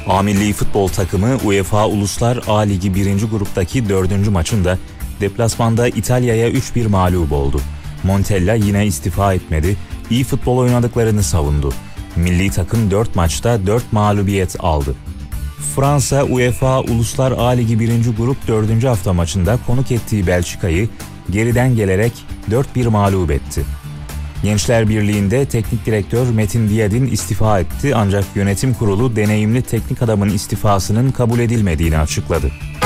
A milli futbol takımı UEFA Uluslar A Ligi 1. gruptaki 4. maçında deplasmanda İtalya'ya 3-1 mağlup oldu. Montella yine istifa etmedi, iyi futbol oynadıklarını savundu. Milli takım 4 maçta 4 mağlubiyet aldı. Fransa UEFA Uluslar A Ligi 1. grup 4. hafta maçında konuk ettiği Belçika'yı geriden gelerek 4-1 mağlup etti. Gençler Birliği'nde teknik direktör Metin Diyadin istifa etti ancak yönetim kurulu deneyimli teknik adamın istifasının kabul edilmediğini açıkladı.